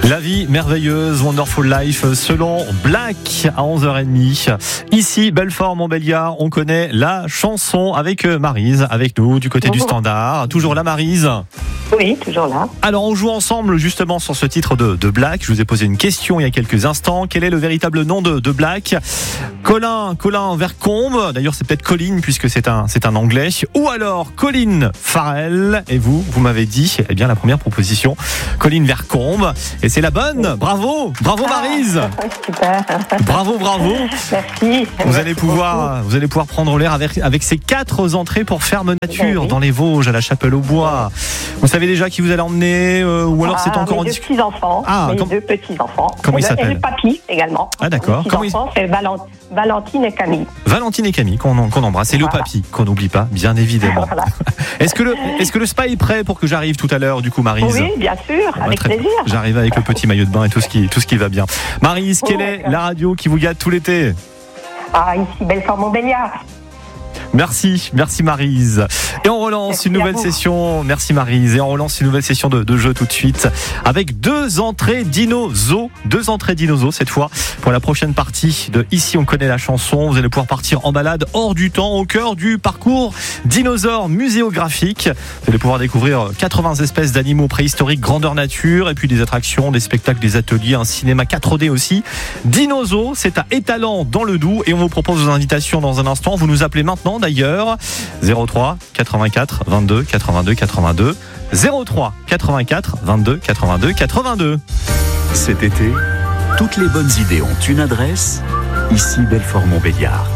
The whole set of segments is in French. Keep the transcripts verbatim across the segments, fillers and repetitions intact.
La vie merveilleuse, Wonderful Life, selon Black à onze heures trente. Ici, Belfort, Montbéliard, on connaît la chanson avec Maryse, avec nous, du côté Bonjour. du standard. Toujours là, Maryse? Oui, toujours là. Alors, on joue ensemble justement sur ce titre de, de Black. Je vous ai posé une question il y a quelques instants. Quel est le véritable nom de, de Black? Colin, Colin Vercombe. D'ailleurs, c'est peut-être Colin puisque c'est un, c'est un anglais. Ou alors Colin Farrell. Et vous, vous m'avez dit, eh bien, la première proposition, Colin Vercombe. Et c'est la bonne. Bravo, bravo Maryse. Ah, super. Bravo, bravo. Merci. Vous Merci allez pouvoir, vous allez pouvoir prendre l'air avec, avec ces quatre entrées pour Ferme Nature Oui. dans les Vosges à la Chapelle-aux-Bois. Vous savez déjà qui vous allez emmener euh, ou alors Ah, c'est encore en mes deux discussion? petits-enfants. Ah, mes com- deux petits-enfants. Comment Et ils le- s'appellent? Et le papy également. Ah, d'accord. Mes Comment ils- petits-enfants, c'est Valent- Valentine et Camille. Valentine et Camille qu'on, qu'on embrasse et le Voilà. papy qu'on n'oublie pas, bien évidemment. Voilà. Est-ce que le, est-ce que le spa est prêt pour que j'arrive tout à l'heure du coup, Maryse? Oui, bien sûr, Bon, bah, avec très bien. plaisir. J'arrive avec le petit maillot de bain et tout ce qui, tout ce qui va bien. Maryse, quelle Oh, est d'accord. la radio qui vous gâte tout l'été? Ah, ici, Belfort, Montbéliard. Merci, merci Maryse. Et on relance Merci une à nouvelle vous. session. Merci Maryse. Et on relance une nouvelle session de, de jeu tout de suite avec deux entrées dinozo, deux entrées dinozo cette fois pour la prochaine partie de Ici on connaît la chanson. Vous allez pouvoir partir en balade hors du temps au cœur du parcours dinosaure muséographique. Vous allez pouvoir découvrir quatre-vingts espèces d'animaux préhistoriques grandeur nature et puis des attractions, des spectacles, des ateliers, un cinéma quatre D aussi. Dinozo, c'est à Étalans dans le Doubs et on vous propose vos invitations dans un instant. Vous nous appelez maintenant d'ailleurs zéro trois quatre-vingt-quatre vingt-deux quatre-vingt-deux quatre-vingt-deux zéro trois quatre-vingt-quatre vingt-deux quatre-vingt-deux quatre-vingt-deux. Cet été, toutes les bonnes idées ont une adresse, ici Belfort-Montbéliard.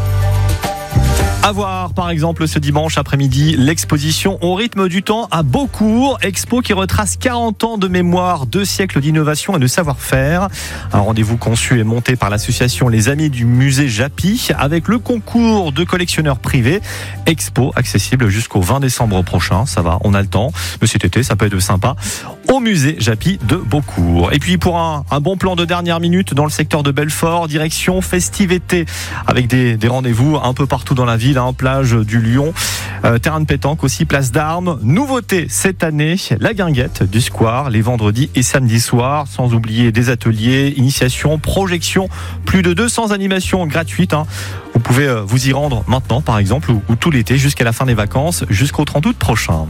À voir par exemple ce dimanche après-midi l'exposition Au rythme du temps à Beaucourt, expo qui retrace quarante ans de mémoire, deux siècles d'innovation et de savoir-faire. Un rendez-vous conçu et monté par l'association Les Amis du Musée Japy avec le concours de collectionneurs privés. Expo accessible jusqu'au vingt décembre prochain, ça va, on a le temps, mais cet été ça peut être sympa, au musée Japy de Beaucourt. Et puis pour un, un bon plan de dernière minute dans le secteur de Belfort, direction Festive-été avec des, des rendez-vous un peu partout dans la ville, hein, plage du Lion, euh, terrain de pétanque aussi, place d'Armes. Nouveauté cette année, la guinguette du Square les vendredis et samedis soirs, sans oublier des ateliers, initiations, projections, plus de deux cents animations gratuites. Hein. Vous pouvez euh, vous y rendre maintenant par exemple ou, ou tout l'été jusqu'à la fin des vacances, jusqu'au trente août prochain.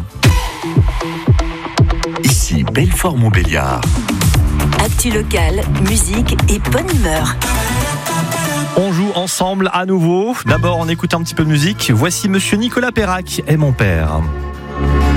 Ici Belfort-Montbéliard. Actu locale, musique et bonne humeur. On joue ensemble à nouveau. D'abord, on écoute un petit peu de musique. Voici Monsieur Nicolas Perrac et mon père.